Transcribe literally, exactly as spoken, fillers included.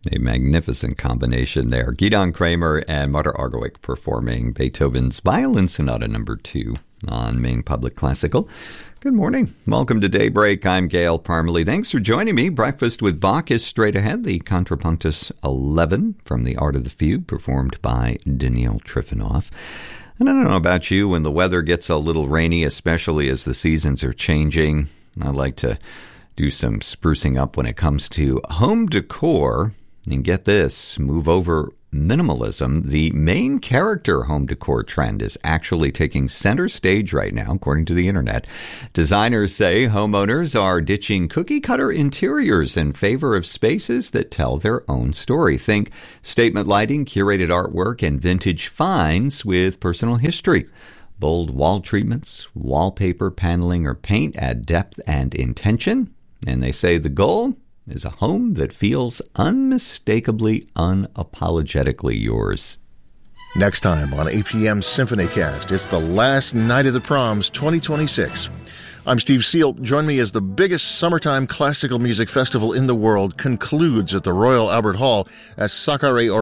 A magnificent combination there. Gidon Kramer and Marta Argerich performing Beethoven's Violin Sonata number two on Maine Public Classical. Good morning. Welcome to Daybreak. I'm Gail Parmalee. Thanks for joining me. Breakfast with Bach is straight ahead. The Contrapunctus eleven from The Art of the Fugue, performed by Daniil Trifonov. And I don't know about you, when the weather gets a little rainy, especially as the seasons are changing, I like to do some sprucing up when it comes to home decor. And get this, move over minimalism. The main character home decor trend is actually taking center stage right now, according to the internet. Designers say homeowners are ditching cookie-cutter interiors in favor of spaces that tell their own story. Think statement lighting, curated artwork, and vintage finds with personal history. Bold wall treatments, wallpaper, paneling, or paint add depth and intention. And they say the goal is a home that feels unmistakably, unapologetically yours. Next time on A P M SymphonyCast, it's the last night of the Proms twenty twenty-six. I'm Steve Seal. Join me as the biggest summertime classical music festival in the world concludes at the Royal Albert Hall as Sakkari